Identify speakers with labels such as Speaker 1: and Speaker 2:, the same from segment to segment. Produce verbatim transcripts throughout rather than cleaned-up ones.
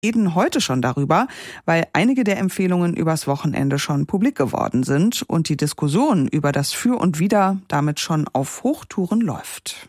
Speaker 1: reden heute schon darüber, weil einige der Empfehlungen übers Wochenende schon publik geworden sind und die Diskussion über das Für und Wider damit schon auf Hochtouren läuft.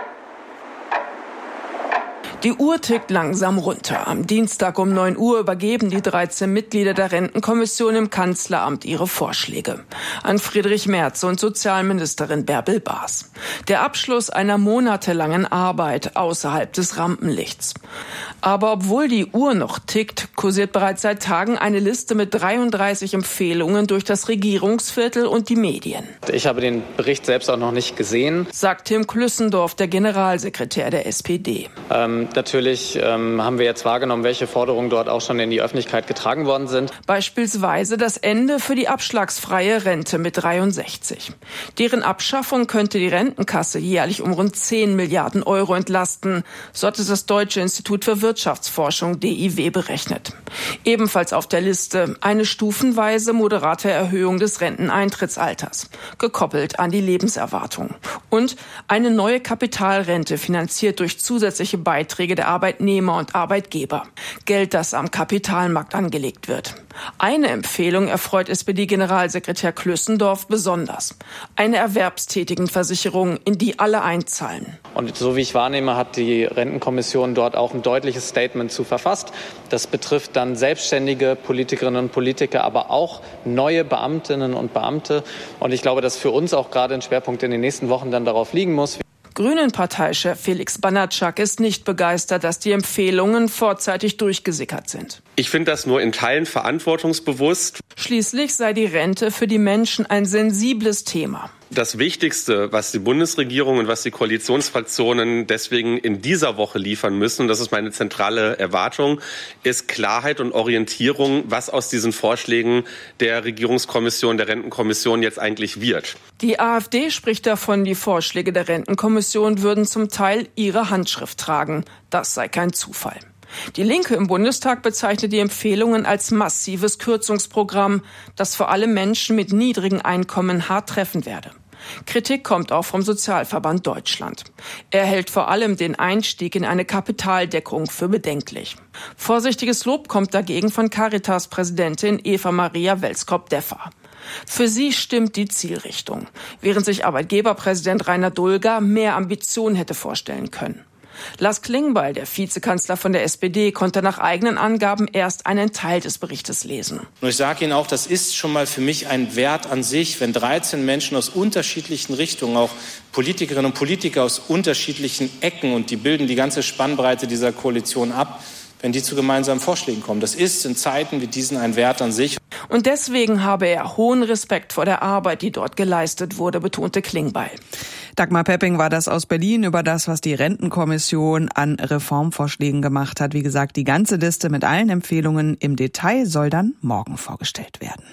Speaker 2: Die Uhr tickt langsam runter. Am Dienstag um neun Uhr übergeben die dreizehn Mitglieder der Rentenkommission im Kanzleramt ihre Vorschläge an Friedrich Merz und Sozialministerin Bärbel Baas. Der Abschluss einer monatelangen Arbeit außerhalb des Rampenlichts. Aber obwohl die Uhr noch tickt, kursiert bereits seit Tagen eine Liste mit dreiunddreißig Empfehlungen durch das Regierungsviertel und die Medien.
Speaker 3: Ich habe den Bericht selbst auch noch nicht gesehen,
Speaker 2: sagt Tim Klüssendorf, der Generalsekretär der S P D.
Speaker 3: Ähm, natürlich ähm, haben wir jetzt wahrgenommen, welche Forderungen dort auch schon in die Öffentlichkeit getragen worden sind.
Speaker 2: Beispielsweise das Ende für die abschlagsfreie Rente mit dreiundsechzig. Deren Abschaffung könnte die Rentenkasse jährlich um rund zehn Milliarden Euro entlasten, so hat es das Deutsche Institut für Wirtschaftsforschung D I W berechnet. Ebenfalls auf der Liste eine stufenweise moderate Erhöhung des Renteneintrittsalters, gekoppelt an die Lebenserwartung. Und eine neue Kapitalrente finanziert durch zusätzliche Beiträge der Arbeitnehmer und Arbeitgeber. Geld, das am Kapitalmarkt angelegt wird. Eine Empfehlung erfreut S P D-Generalsekretär Klüssendorf besonders. Eine Erwerbstätigenversicherung, in die alle einzahlen.
Speaker 3: Und so wie ich wahrnehme, hat die Rentenkommission dort auch ein deutliches Statement zu verfasst. Das betrifft dann selbstständige Politikerinnen und Politiker, aber auch neue Beamtinnen und Beamte. Und ich glaube, dass für uns auch gerade ein Schwerpunkt in den nächsten Wochen dann darauf liegen muss.
Speaker 2: Grünen-Parteichef Felix Banatschak ist nicht begeistert, dass die Empfehlungen vorzeitig durchgesickert sind.
Speaker 4: Ich finde das nur in Teilen verantwortungsbewusst.
Speaker 2: Schließlich sei die Rente für die Menschen ein sensibles Thema.
Speaker 4: Das Wichtigste, was die Bundesregierung und was die Koalitionsfraktionen deswegen in dieser Woche liefern müssen, und das ist meine zentrale Erwartung, ist Klarheit und Orientierung, was aus diesen Vorschlägen der Regierungskommission, der Rentenkommission jetzt eigentlich wird.
Speaker 2: Die AfD spricht davon, die Vorschläge der Rentenkommission würden zum Teil ihre Handschrift tragen. Das sei kein Zufall. Die Linke im Bundestag bezeichnet die Empfehlungen als massives Kürzungsprogramm, das vor allem Menschen mit niedrigen Einkommen hart treffen werde. Kritik kommt auch vom Sozialverband Deutschland. Er hält vor allem den Einstieg in eine Kapitaldeckung für bedenklich. Vorsichtiges Lob kommt dagegen von Caritas-Präsidentin Eva-Maria Welskop-Deffer. Für sie stimmt die Zielrichtung, während sich Arbeitgeberpräsident Rainer Dulger mehr Ambition hätte vorstellen können. Lars Klingbeil, der Vizekanzler von der S P D, konnte nach eigenen Angaben erst einen Teil des Berichtes lesen.
Speaker 5: Und ich sage Ihnen auch, das ist schon mal für mich ein Wert an sich, wenn dreizehn Menschen aus unterschiedlichen Richtungen, auch Politikerinnen und Politiker aus unterschiedlichen Ecken, und die bilden die ganze Spannbreite dieser Koalition ab, wenn die zu gemeinsamen Vorschlägen kommen. Das ist in Zeiten wie diesen ein Wert an sich.
Speaker 2: Und deswegen habe er hohen Respekt vor der Arbeit, die dort geleistet wurde, betonte Klingbeil.
Speaker 1: Dagmar Pepping war das aus Berlin über das, was die Rentenkommission an Reformvorschlägen gemacht hat. Wie gesagt, die ganze Liste mit allen Empfehlungen im Detail soll dann morgen vorgestellt werden.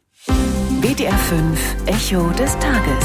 Speaker 6: W D R fünf Echo des Tages.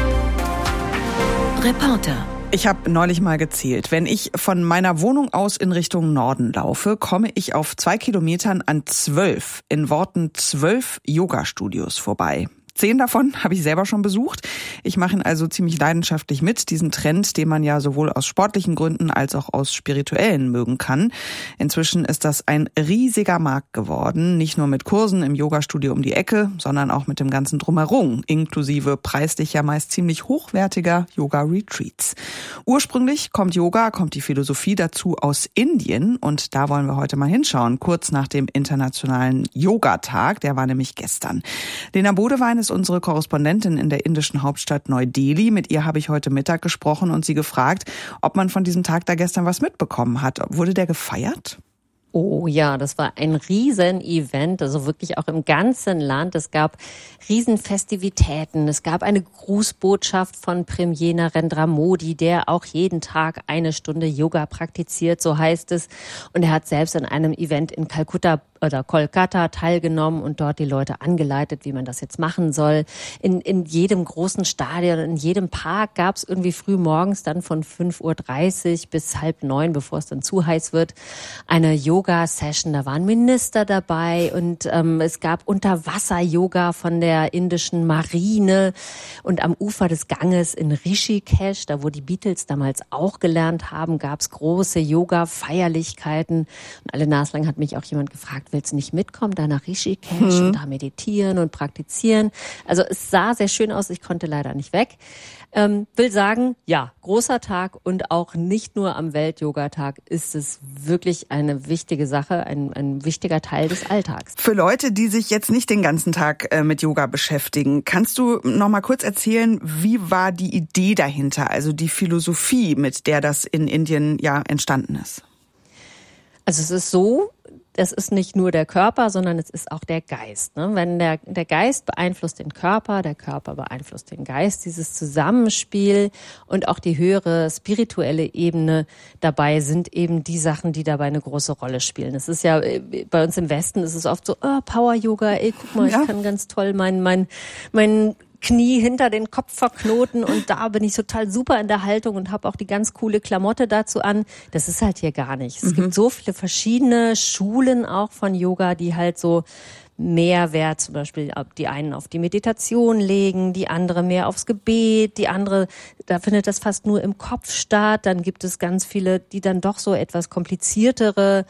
Speaker 6: Reporter.
Speaker 1: Ich habe neulich mal gezählt. Wenn ich von meiner Wohnung aus in Richtung Norden laufe, komme ich auf zwei Kilometern an zwölf, in Worten zwölf Yoga-Studios vorbei. Zehn davon habe ich selber schon besucht. Ich mache ihn also ziemlich leidenschaftlich mit, diesen Trend, den man ja sowohl aus sportlichen Gründen als auch aus spirituellen mögen kann. Inzwischen ist das ein riesiger Markt geworden, nicht nur mit Kursen im Yogastudio um die Ecke, sondern auch mit dem ganzen Drumherum, inklusive preislich ja meist ziemlich hochwertiger Yoga-Retreats. Ursprünglich kommt Yoga, kommt die Philosophie dazu aus Indien, und da wollen wir heute mal hinschauen, kurz nach dem Internationalen Yogatag, der war nämlich gestern. Lena Bodewein ist unsere Korrespondentin in der indischen Hauptstadt Neu-Delhi. Mit ihr habe ich heute Mittag gesprochen und sie gefragt, ob man von diesem Tag da gestern was mitbekommen hat. Wurde der gefeiert?
Speaker 7: Oh ja, das war ein Riesen-Event, also wirklich auch im ganzen Land. Es gab Riesenfestivitäten. Es gab eine Grußbotschaft von Premier Narendra Modi, der auch jeden Tag eine Stunde Yoga praktiziert, so heißt es. Und er hat selbst an einem Event in Kalkutta oder Kolkata teilgenommen und dort die Leute angeleitet, wie man das jetzt machen soll. In, in jedem großen Stadion, in jedem Park gab es irgendwie früh morgens dann von fünf Uhr dreißig bis halb neun, bevor es dann zu heiß wird, eine Yoga-Session. Da waren Minister dabei und ähm, es gab Unterwasser-Yoga von der indischen Marine und am Ufer des Ganges in Rishikesh, da wo die Beatles damals auch gelernt haben, gab es große Yoga-Feierlichkeiten. Und alle naslang hat mich auch jemand gefragt, willst du nicht mitkommen, da nach Rishikesh mhm. und da meditieren und praktizieren? Also es sah sehr schön aus, ich konnte leider nicht weg. Ähm, will sagen, ja, großer Tag und auch nicht nur am Welt-Yoga-Tag ist es wirklich eine wichtige Sache, ein, ein wichtiger Teil des Alltags.
Speaker 1: Für Leute, die sich jetzt nicht den ganzen Tag äh, mit Yoga beschäftigen, kannst du noch mal kurz erzählen, wie war die Idee dahinter, also die Philosophie, mit der das in Indien ja entstanden ist?
Speaker 7: Also es ist so, es ist nicht nur der Körper, sondern es ist auch der Geist. Ne? Wenn der, der Geist beeinflusst den Körper, der Körper beeinflusst den Geist, dieses Zusammenspiel und auch die höhere spirituelle Ebene dabei sind eben die Sachen, die dabei eine große Rolle spielen. Es ist ja, bei uns im Westen ist es oft so, oh, Power-Yoga, ey, guck mal, ja. ich kann ganz toll mein, mein, mein Knie hinter den Kopf verknoten und da bin ich total super in der Haltung und habe auch die ganz coole Klamotte dazu an. Das ist halt hier gar nicht. Es mhm. gibt so viele verschiedene Schulen auch von Yoga, die halt so mehr Wert, zum Beispiel die einen auf die Meditation legen, die andere mehr aufs Gebet, die andere, da findet das fast nur im Kopf statt. Dann gibt es ganz viele, die dann doch so etwas kompliziertere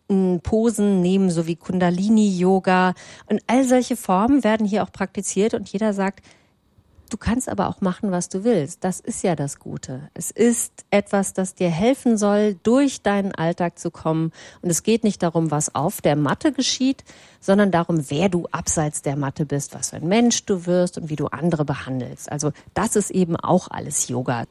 Speaker 7: Posen nehmen, so wie Kundalini-Yoga. Und all solche Formen werden hier auch praktiziert und jeder sagt, du kannst aber auch machen, was du willst. Das ist ja das Gute. Es ist etwas, das dir helfen soll, durch deinen Alltag zu kommen. Und es geht nicht darum, was auf der Matte geschieht, sondern darum, wer du abseits der Matte bist, was für ein Mensch du wirst und wie du andere behandelst. Also das ist eben auch alles Yoga.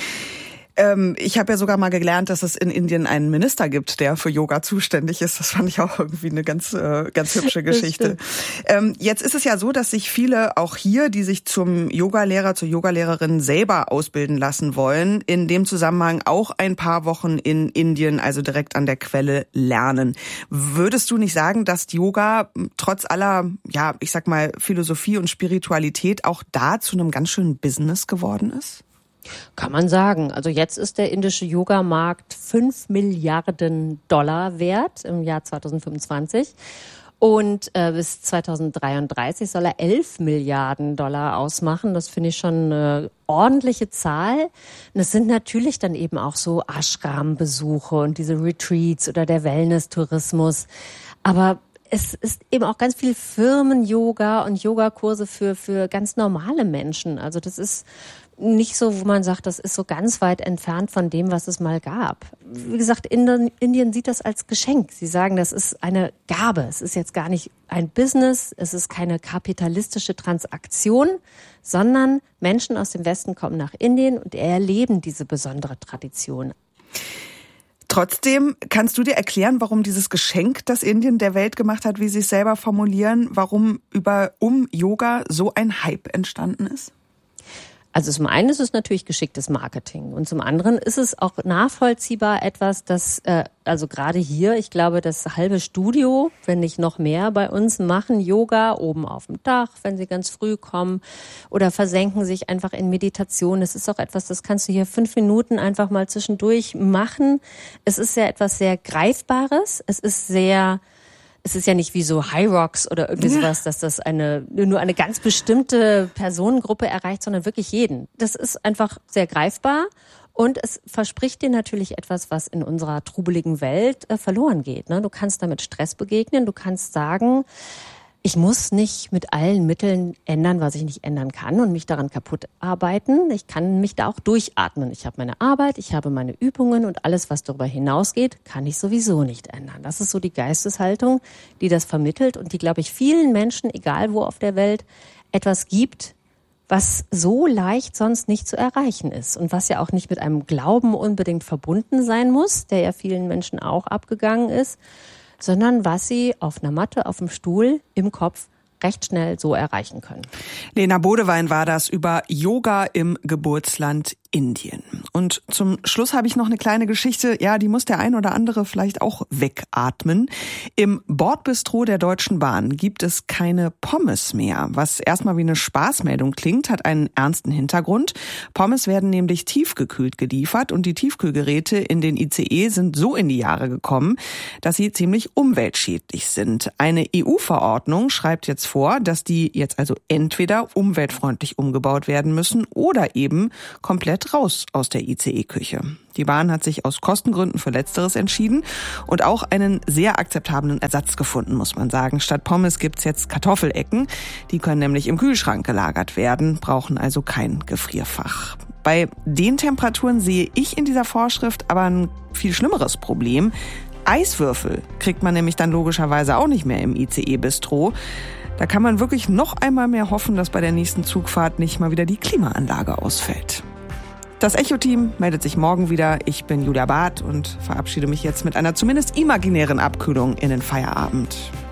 Speaker 1: Ähm, ich habe ja sogar mal gelernt, dass es in Indien einen Minister gibt, der für Yoga zuständig ist. Das fand ich auch irgendwie eine ganz, äh, ganz hübsche Geschichte. Ähm, jetzt ist es ja so, dass sich viele auch hier, die sich zum Yogalehrer, zur Yogalehrerin selber ausbilden lassen wollen, in dem Zusammenhang auch ein paar Wochen in Indien, also direkt an der Quelle, lernen. Würdest du nicht sagen, dass Yoga trotz aller, ja, ich sag mal, Philosophie und Spiritualität auch da zu einem ganz schönen Business geworden ist?
Speaker 7: Kann man sagen. Also jetzt ist der indische Yoga-Markt fünf Milliarden Dollar wert im Jahr zweitausendfünfundzwanzig. Und äh, bis zweitausenddreiunddreißig soll er elf Milliarden Dollar ausmachen. Das finde ich schon eine ordentliche Zahl. Und es sind natürlich dann eben auch so Ashram-Besuche und diese Retreats oder der Wellness-Tourismus. Aber es ist eben auch ganz viel Firmen-Yoga und Yogakurse für, für ganz normale Menschen. Also das ist nicht so, wo man sagt, das ist so ganz weit entfernt von dem, was es mal gab. Wie gesagt, Indien, Indien sieht das als Geschenk. Sie sagen, das ist eine Gabe. Es ist jetzt gar nicht ein Business, es ist keine kapitalistische Transaktion, sondern Menschen aus dem Westen kommen nach Indien und erleben diese besondere Tradition.
Speaker 1: Trotzdem, kannst du dir erklären, warum dieses Geschenk, das Indien der Welt gemacht hat, wie sie es selber formulieren, warum über um Yoga so ein Hype entstanden ist?
Speaker 7: Also zum einen ist es natürlich geschicktes Marketing und zum anderen ist es auch nachvollziehbar etwas, das, äh, also gerade hier, ich glaube, das halbe Studio, wenn nicht noch mehr bei uns, machen Yoga oben auf dem Dach, wenn sie ganz früh kommen oder versenken sich einfach in Meditation. Es ist auch etwas, das kannst du hier fünf Minuten einfach mal zwischendurch machen. Es ist ja etwas sehr Greifbares, es ist sehr... Es ist ja nicht wie so High Rocks oder irgendwie ja. sowas, dass das eine nur eine ganz bestimmte Personengruppe erreicht, sondern wirklich jeden. Das ist einfach sehr greifbar und es verspricht dir natürlich etwas, was in unserer trubeligen Welt äh, verloren geht. Ne? Du kannst damit Stress begegnen, du kannst sagen, ich muss nicht mit allen Mitteln ändern, was ich nicht ändern kann und mich daran kaputt arbeiten. Ich kann mich da auch durchatmen. Ich habe meine Arbeit, ich habe meine Übungen und alles, was darüber hinausgeht, kann ich sowieso nicht ändern. Das ist so die Geisteshaltung, die das vermittelt und die, glaube ich, vielen Menschen, egal wo auf der Welt, etwas gibt, was so leicht sonst nicht zu erreichen ist und was ja auch nicht mit einem Glauben unbedingt verbunden sein muss, der ja vielen Menschen auch abgegangen ist, sondern was sie auf einer Matte, auf dem Stuhl, im Kopf recht schnell so erreichen können.
Speaker 1: Lena Bodewein war das über Yoga im Geburtsland Indien. Und zum Schluss habe ich noch eine kleine Geschichte, ja, die muss der ein oder andere vielleicht auch wegatmen. Im Bordbistro der Deutschen Bahn gibt es keine Pommes mehr. Was erstmal wie eine Spaßmeldung klingt, hat einen ernsten Hintergrund. Pommes werden nämlich tiefgekühlt geliefert und die Tiefkühlgeräte in den I C E sind so in die Jahre gekommen, dass sie ziemlich umweltschädlich sind. Eine E U-Verordnung schreibt jetzt vor, dass die jetzt also entweder umweltfreundlich umgebaut werden müssen oder eben komplett raus aus der I C E-Küche. Die Bahn hat sich aus Kostengründen für Letzteres entschieden und auch einen sehr akzeptablen Ersatz gefunden, muss man sagen. Statt Pommes gibt's jetzt Kartoffelecken. Die können nämlich im Kühlschrank gelagert werden, brauchen also kein Gefrierfach. Bei den Temperaturen sehe ich in dieser Vorschrift aber ein viel schlimmeres Problem. Eiswürfel kriegt man nämlich dann logischerweise auch nicht mehr im I C E-Bistro. Da kann man wirklich noch einmal mehr hoffen, dass bei der nächsten Zugfahrt nicht mal wieder die Klimaanlage ausfällt. Das Echo-Team meldet sich morgen wieder. Ich bin Julia Barth und verabschiede mich jetzt mit einer zumindest imaginären Abkühlung in den Feierabend.